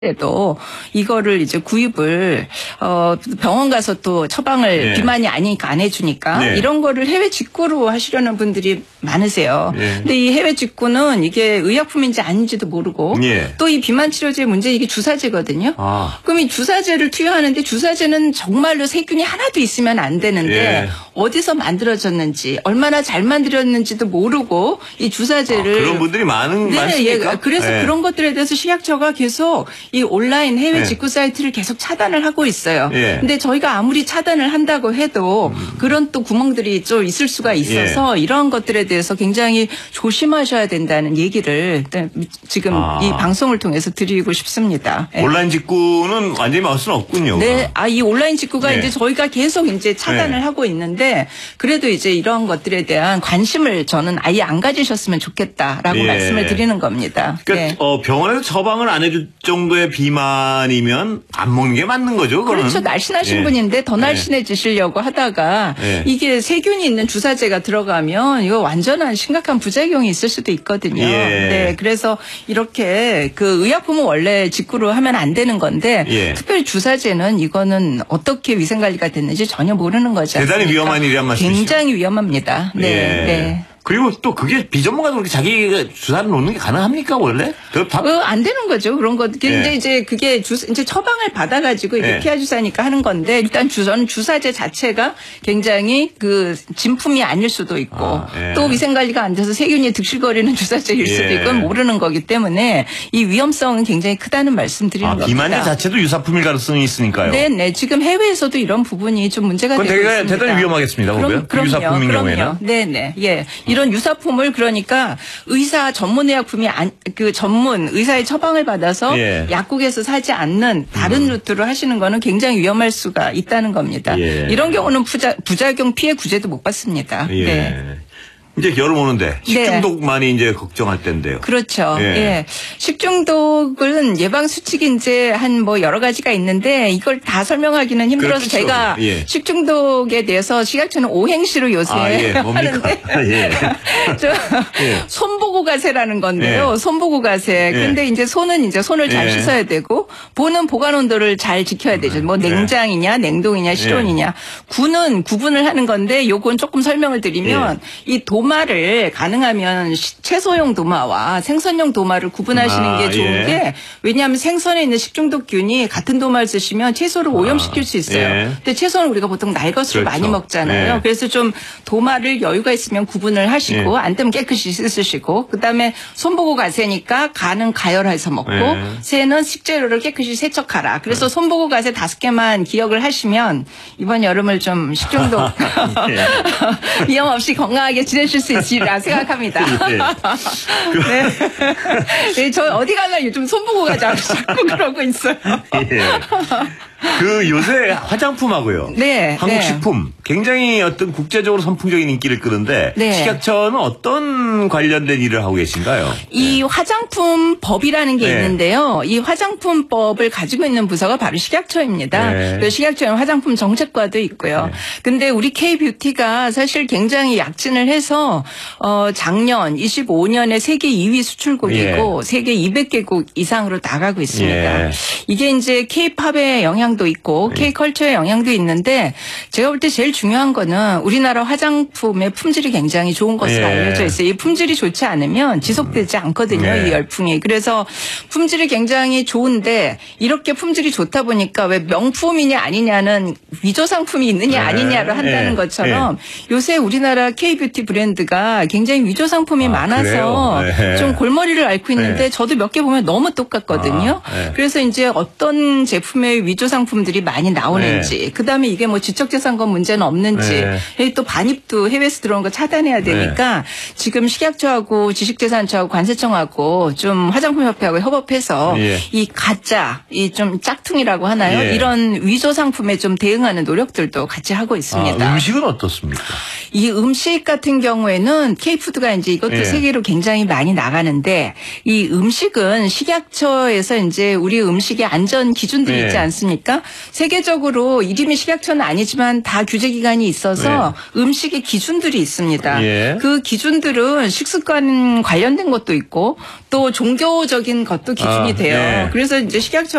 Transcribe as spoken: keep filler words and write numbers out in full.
에도 이거를 이제 구입을 어 병원 가서 또 처방을 예. 비만이 아니니까 안 해주니까 네. 이런 거를 해외 직구로 하시려는 분들이 많으세요. 예. 근데 이 해외 직구는 이게 의약품인지 아닌지도 모르고 예. 또 이 비만 치료제 문제 이게 주사제거든요. 아. 그럼 이 주사제를 투여하는데 주사제는 정말로 세균이 하나도 있으면 안 되는데 예. 어디서 만들어졌는지 얼마나 잘 만들었는지도 모르고 이 주사제를 아, 그런 분들이 많은 네, 많습니까? 예. 그래서 예. 그런 것들에 대해서 식약처가 계속 이 온라인 해외 예. 직구 사이트를 계속 차단을 하고 있어요. 예. 근데 저희가 아무리 차단을 한다고 해도 음. 그런 또 구멍들이 좀 있을 수가 있어서 예. 이런 것들에 대해서 굉장히 조심하셔야 된다는 얘기를 지금 아. 이 방송을 통해서 드리고 싶습니다. 예. 온라인 직구는 완전히 막을 수는 없군요. 네, 아, 이 온라인 직구가 예. 이제 저희가 계속 이제 차단을 예. 하고 있는데 그래도 이제 이런 것들에 대한 관심을 저는 아예 안 가지셨으면 좋겠다라고 예. 말씀을 드리는 겁니다. 그러니까 네. 어, 병원에서 처방을 안 해줄 정도의 비만이면 안 먹는 게 맞는 거죠. 그거는. 그렇죠. 날씬하신 예. 분인데 더 날씬해지시려고 하다가 예. 이게 세균이 있는 주사제가 들어가면 이거 완전한 심각한 부작용이 있을 수도 있거든요. 예. 네, 그래서 이렇게 그 의약품은 원래 직구로 하면 안 되는 건데 예. 특별히 주사제는 이거는 어떻게 위생관리가 됐는지 전혀 모르는 거죠. 대단히 위험한 일이란 말씀이시죠. 굉장히 위험합니다. 네, 예. 네. 그리고 또 그게 비전문가도 그렇게 자기 주사를 놓는 게 가능합니까 원래? 다... 어, 안 되는 거죠. 그런 거. 근데 예. 이제 그게 주, 이제 처방을 받아가지고 이게 예. 피하 주사니까 하는 건데 일단 주, 저는 주사제 자체가 굉장히 그 진품이 아닐 수도 있고 아, 예. 또 위생관리가 안 돼서 세균이 득실거리는 주사제일 수도 예. 있고 모르는 거기 때문에 이 위험성은 굉장히 크다는 말씀드리는 아, 겁니다. 비만제 자체도 유사품일 가능성이 있으니까요. 네, 네. 지금 해외에서도 이런 부분이 좀 문제가 그건 되고 되게, 있습니다. 대단히 위험하겠습니다. 그럼, 그러면 유사품인 그럼요. 경우에는. 네, 네. 예. 이런 유사품을 그러니까 의사 전문 의약품이 안, 그 전문 의사의 처방을 받아서 예. 약국에서 사지 않는 다른 음. 루트로 하시는 거는 굉장히 위험할 수가 있다는 겁니다. 예. 이런 경우는 부자, 부작용 피해 구제도 못 받습니다. 예. 네. 이제 여름 오는데 식중독 네. 많이 이제 걱정할 때인데요. 그렇죠. 예. 예. 식중독은 예방 수칙이 이제 한 뭐 여러 가지가 있는데 이걸 다 설명하기는 힘들어서 그렇죠. 제가 예. 식중독에 대해서 식약처는 오행시로 요새 아, 예. 하는데 예. 저 예. 손보고 가세라는 건데요. 예. 손보고 가세. 근데 이제 손은 이제 손을 잘 예. 씻어야 되고 보는 보관 온도를 잘 지켜야 되죠. 뭐 냉장이냐, 냉동이냐, 실온이냐. 예. 구는 구분을 하는 건데 요건 조금 설명을 드리면 예. 이 도마를 가능하면 채소용 도마와 생선용 도마를 구분하시는 아, 게 좋은 예. 게 왜냐하면 생선에 있는 식중독균이 같은 도마를 쓰시면 채소를 오염시킬 수 있어요. 예. 근데 채소는 우리가 보통 날 것을 그렇죠. 많이 먹잖아요. 예. 그래서 좀 도마를 여유가 있으면 구분을 하시고 예. 안 되면 깨끗이 씻으시고 그다음에 손보고 가세니까 간은 가열해서 먹고 예. 새는 식재료를 깨끗이 세척하라. 그래서 손보고 가세 다섯 개만 기억을 하시면 이번 여름을 좀 식중독 예. 위험 없이 건강하게 지내실 수 있으리라 생각합니다. 예. 네. 네, 저 어디 가나 요즘 손보고 가자 자꾸 그러고 있어요. 예. 그 요새 화장품하고요. 네. 한국 네. 식품 굉장히 어떤 국제적으로 선풍적인 인기를 끄는데 네. 식약처는 어떤 관련된 일을 하고 계신가요? 이 네. 화장품법이라는 게 네. 있는데요. 이 화장품법을 가지고 있는 부서가 바로 식약처입니다. 네. 그래서 식약처는 화장품 정책과도 있고요. 네. 근데 우리 K뷰티가 사실 굉장히 약진을 해서 어 작년 이십오 년에 세계 이 위 수출국이고 예. 세계 이백 개국 이상으로 나가고 있습니다. 예. 이게 이제 K-팝의 영향도 있고 예. K-컬처의 영향도 있는데 제가 볼 때 제일 중요한 거는 우리나라 화장품의 품질이 굉장히 좋은 것으로 예. 알려져 있어요. 이 품질이 좋지 않으면 지속되지 않거든요. 예. 이 열풍이. 그래서 품질이 굉장히 좋은데 이렇게 품질이 좋다 보니까 왜 명품이냐 아니냐는 위조 상품이 있느냐 예. 아니냐를 한다는 예. 것처럼 요새 우리나라 K뷰티 브랜드가 굉장히 위조 상품이 아, 많아서 예. 좀 골머리를 앓고 있는데 예. 저도 몇 개 보면 너무 똑같거든요. 아, 예. 그래서 이제 어떤 제품의 위조 상품들이 많이 나오는지 예. 그다음에 이게 뭐 지적재산권 문제는 없는지 예. 또 반입도 해외에서 들어온 거 차단해야 되니까 지금 식약처하고 지식재산처하고 관세청하고 좀 화장품협회하고 협업해서 예. 이 가짜 이 좀 짝퉁이라고 하나요? 예. 이런 위조 상품에 좀 대응하는 노력들도 같이 하고 있습니다. 아, 음식은 어떻습니까? 이 음식 같은 경우에는 K푸드가 이제 이것도 예. 세계로 굉장히 많이 나가는데 이 음식은 식약처에서 이제 우리 음식의 안전 기준들이 예. 있지 않습니까? 보니까 세계적으로 이름이 식약처는 아니지만 다 규제 기관이 있어서 네. 음식의 기준들이 있습니다. 예. 그 기준들은 식습관 관련된 것도 있고 또 종교적인 것도 기준이 아, 돼요. 네. 그래서 이제 식약처